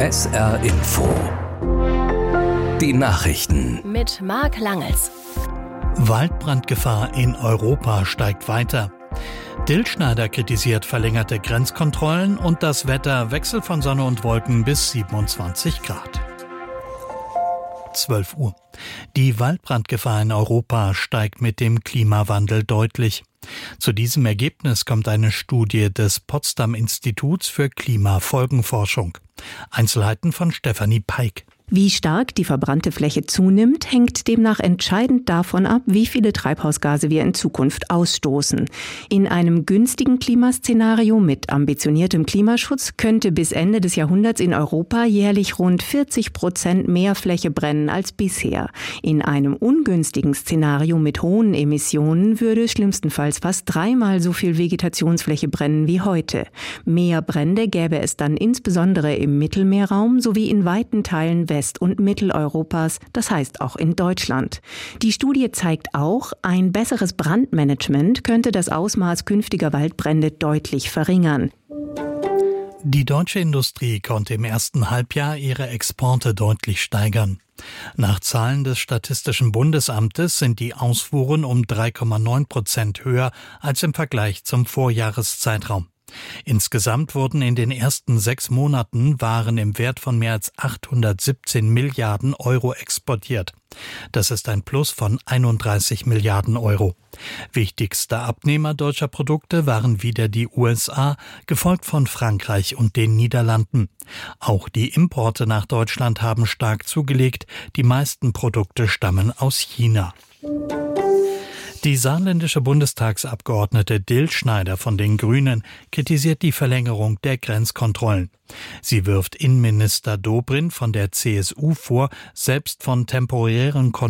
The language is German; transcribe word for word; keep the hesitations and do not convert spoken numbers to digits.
S R Info. Die Nachrichten mit Marc Langels. Waldbrandgefahr in Europa steigt weiter. Dillschneider kritisiert verlängerte Grenzkontrollen und das Wetter Wechsel von Sonne und Wolken bis siebenundzwanzig Grad. zwölf Uhr. Die Waldbrandgefahr in Europa steigt mit dem Klimawandel deutlich. Zu diesem Ergebnis kommt eine Studie des Potsdam-Instituts für Klimafolgenforschung. Einzelheiten von Stefanie Peik. Wie stark die verbrannte Fläche zunimmt, hängt demnach entscheidend davon ab, wie viele Treibhausgase wir in Zukunft ausstoßen. In einem günstigen Klimaszenario mit ambitioniertem Klimaschutz könnte bis Ende des Jahrhunderts in Europa jährlich rund vierzig Prozent mehr Fläche brennen als bisher. In einem ungünstigen Szenario mit hohen Emissionen würde schlimmstenfalls fast dreimal so viel Vegetationsfläche brennen wie heute. Mehr Brände gäbe es dann insbesondere im Mittelmeerraum sowie in weiten Teilen West- und Mitteleuropas, das heißt auch in Deutschland. Die Studie zeigt auch, ein besseres Brandmanagement könnte das Ausmaß künftiger Waldbrände deutlich verringern. Die deutsche Industrie konnte im ersten Halbjahr ihre Exporte deutlich steigern. Nach Zahlen des Statistischen Bundesamtes sind die Ausfuhren um drei Komma neun Prozent höher als im Vergleich zum Vorjahreszeitraum. Insgesamt wurden in den ersten sechs Monaten Waren im Wert von mehr als achthundertsiebzehn Milliarden Euro exportiert. Das ist ein Plus von einunddreißig Milliarden Euro. Wichtigste Abnehmer deutscher Produkte waren wieder die U S A, gefolgt von Frankreich und den Niederlanden. Auch die Importe nach Deutschland haben stark zugelegt. Die meisten Produkte stammen aus China. Die saarländische Bundestagsabgeordnete Dillschneider von den Grünen kritisiert die Verlängerung der Grenzkontrollen. Sie wirft Innenminister Dobrindt von der C S U vor, selbst von temporären Kontrollen